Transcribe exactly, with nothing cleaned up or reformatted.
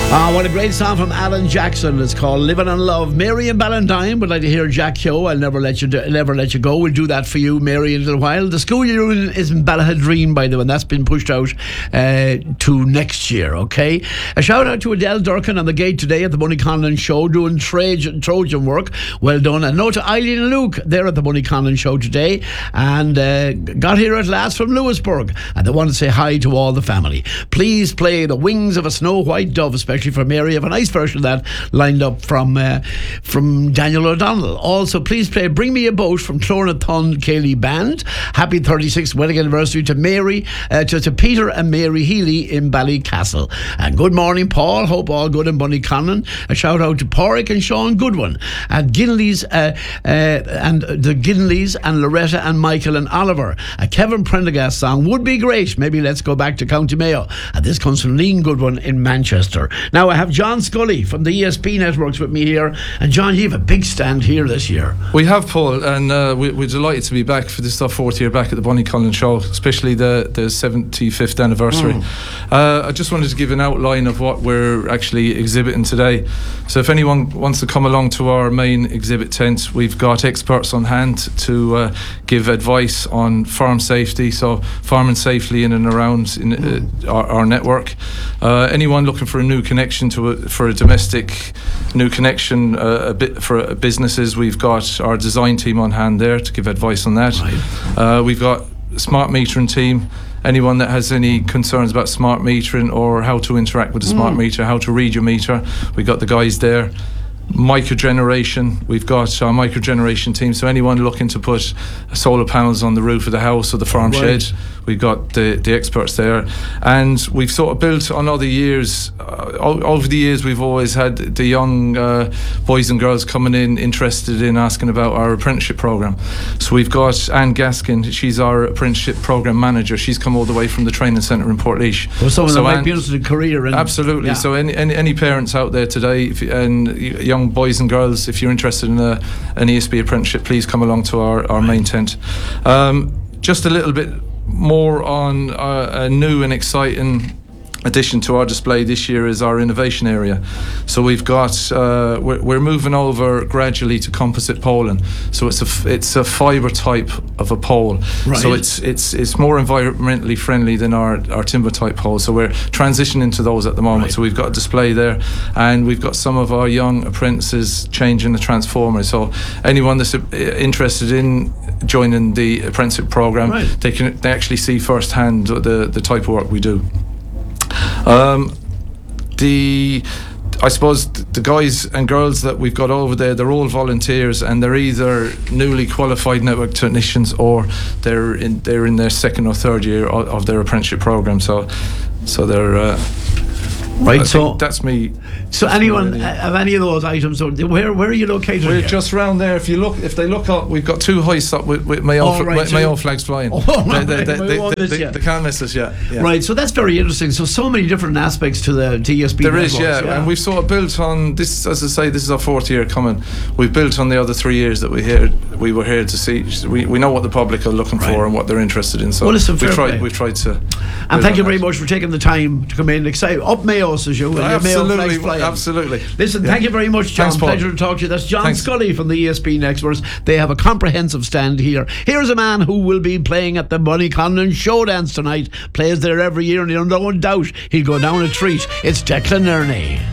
Ah, what a great song from Alan Jackson. It's called Living on Love. Mary and Ballantyne would like to hear Jack Keogh. I'll never let you do, never let you go. We'll do that for you, Mary, in a little while. The school year is in Ballahadreen, by the way, and that's been pushed out uh, to next year, okay? A shout out to Adele Durkin on the gate today at the Bunny Conlon Show, doing Trojan, Trojan work. Well done. And note to Eileen and Luke, they're at the Bunny Conlon Show today, and uh, got here at last from Lewisburg, and they want to say hi to all the family. Please play The Wings of a Snow White Dove, especially for Mary. I have a nice version of that lined up from uh, from Daniel O'Donnell. Also, please play Bring Me a Boat from Clornathon Cayley Band. Happy thirty-sixth wedding anniversary to Mary, uh, to, to Peter and Mary Healy in Ballycastle. And good morning, Paul. Hope all good in Bunnyconlon. A shout out to Porrick and Sean Goodwin at Ginley's uh, uh, and the Ginleys and Loretta and Michael and Oliver. A Kevin Prendergast song would be great. Maybe let's go back to County Mayo. And this comes from Lean Goodwin in Manchester. Now I have John Scully from the E S P Networks with me here. And John, you have a big stand here this year. We have, Paul, and uh, we, we're delighted to be back for this our fourth year back at the Bunnyconlon Show, especially the, the seventy-fifth anniversary. Mm. Uh, I just wanted to give an outline of what we're actually exhibiting today. So if anyone wants to come along to our main exhibit tent, we've got experts on hand to uh, give advice on farm safety, so farming safely in and around in, uh, our, our network. Uh, anyone looking for a new connection to a, for a domestic new connection uh, a bit for uh, businesses, we've got our design team on hand there to give advice on that. Right. Uh, we've got a smart metering team. Anyone that has any concerns about smart metering or how to interact with the smart mm. meter, how to read your meter, we've got the guys there. Microgeneration, we've got our microgeneration team, so anyone looking to put solar panels on the roof of the house or the farm right. shed, we've got the, the experts there. And we've sort of built on other years, uh, over the years we've always had the young uh, boys and girls coming in interested in asking about our apprenticeship programme. So we've got Anne Gaskin, she's our apprenticeship programme manager. She's come all the way from the training centre in Portlaoise. Well, someone so that might be interested in career. And absolutely, yeah. So any, any any parents out there today, if you, and young boys and girls, if you're interested in a, an E S B apprenticeship, please come along to our, our main tent. Um, just a little bit more on uh, a new and exciting addition to our display this year is our innovation area. So we've got uh, we're, we're moving over gradually to composite poling. So it's a it's a fibre type of a pole. Right. So it's it's it's more environmentally friendly than our, our timber type pole. So we're transitioning to those at the moment. Right. So we've got a display there, and we've got some of our young apprentices changing the transformer. So anyone that's interested in joining the apprenticeship program, right. they can they actually see firsthand the the type of work we do. Um, the I suppose the guys and girls that we've got over there, they're all volunteers, and they're either newly qualified network technicians or they're in they're in their second or third year of, of their apprenticeship program. So, so they're uh, right. I so that's me. So anyone have any of those items? Where where are you located? We're here? just around there. If you look, if they look up, we've got two hoists up with, with Mayo, oh, right, fl- Mayo flags flying. Oh, right, they, they, they, right, they, they, they can't miss us yet. Yeah. Right. So that's very interesting. So so many different aspects to the T S B. There networks, is, yeah. yeah. And we've sort of built on this. As I say, this is our fourth year coming. We've built on the other three years that we here we were here to see. We we know what the public are looking right. for and what they're interested in. So well, listen, we've tried. Play. We've tried to. And thank you very that. much for taking the time to come in. Excited up Mayo, as you. Absolutely. Absolutely. Listen, yeah. thank you very much, John. Thanks, Paul. Pleasure to talk to you. That's John Thanks. Scully from the E S P Networks. They have a comprehensive stand here. Here's a man who will be playing at the Bunnyconlon Show Dance tonight. Plays there every year, and no doubt he'll go down a treat. It's Declan Ernie.